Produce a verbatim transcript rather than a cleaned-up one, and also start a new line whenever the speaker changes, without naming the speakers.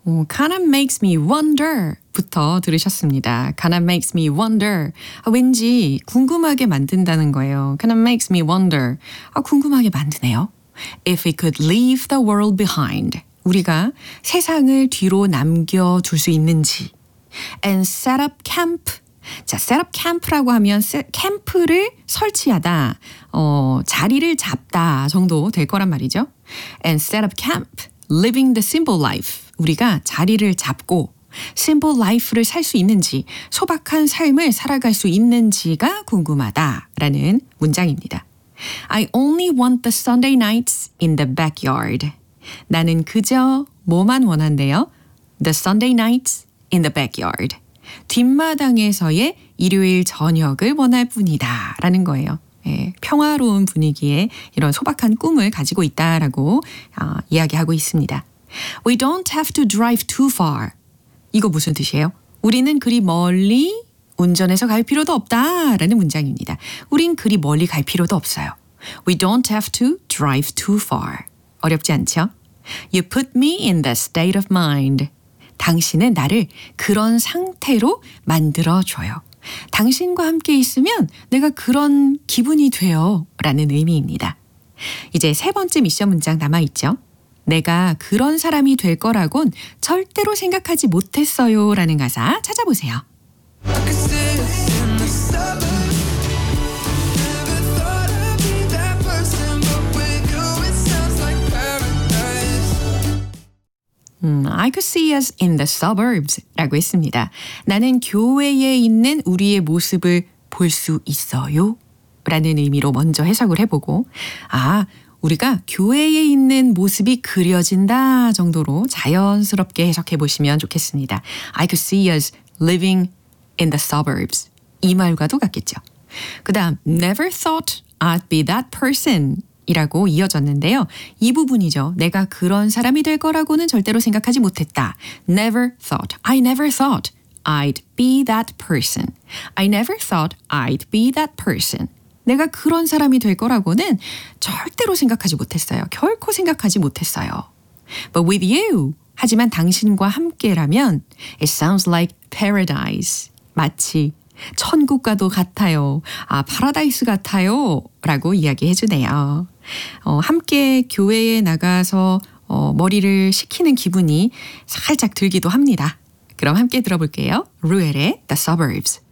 오, kind of makes me wonder 부터 들으셨습니다. kind of makes me wonder. 아, 왠지 궁금하게 만든다는 거예요. kind of makes me wonder. 아, 궁금하게 만드네요. If we could leave the world behind. 우리가 세상을 뒤로 남겨둘 수 있는지. And set up camp. 자, set up camp라고 하면 캠프를 설치하다, 어, 자리를 잡다 정도 될 거란 말이죠. And set up camp, living the simple life. 우리가 자리를 잡고 simple life를 살 수 있는지, 소박한 삶을 살아갈 수 있는지가 궁금하다라는 문장입니다. I only want the Sunday nights in the backyard. 나는 그저 뭐만 원한대요? The Sunday nights in the backyard. 뒷마당에서의 일요일 저녁을 원할 뿐이다 라는 거예요. 예, 평화로운 분위기에 이런 소박한 꿈을 가지고 있다라고 어, 이야기하고 있습니다. We don't have to drive too far. 이거 무슨 뜻이에요? 우리는 그리 멀리 운전해서 갈 필요도 없다라는 문장입니다. 우린 그리 멀리 갈 필요도 없어요. We don't have to drive too far. 어렵지 않죠? You put me in that state of mind. 당신은 나를 그런 상태로 만들어줘요. 당신과 함께 있으면 내가 그런 기분이 돼요. 라는 의미입니다. 이제 세 번째 미션 문장 남아있죠. 내가 그런 사람이 될 거라곤 절대로 생각하지 못했어요. 라는 가사 찾아보세요. 음, I could see us in the suburbs 라고 했습니다. 나는 교외에 있는 우리의 모습을 볼 수 있어요. 라는 의미로 먼저 해석을 해보고, 아, 우리가 교회에 있는 모습이 그려진다 정도로 자연스럽게 해석해 보시면 좋겠습니다. I could see us living in the suburbs. 이 말과도 같겠죠. 그 다음, never thought I'd be that person. 이라고 이어졌는데요. 이 부분이죠. 내가 그런 사람이 될 거라고는 절대로 생각하지 못했다. Never thought. I never thought I'd be that person. I never thought I'd be that person. 내가 그런 사람이 될 거라고는 절대로 생각하지 못했어요. 결코 생각하지 못했어요. But with you. 하지만 당신과 함께라면 it sounds like paradise. 마치 천국과도 같아요. 아, 파라다이스 같아요. 라고 이야기해 주네요. 어, 함께 교회에 나가서 어, 머리를 식히는 기분이 살짝 들기도 합니다. 그럼 함께 들어볼게요. 루엘의 The Suburbs.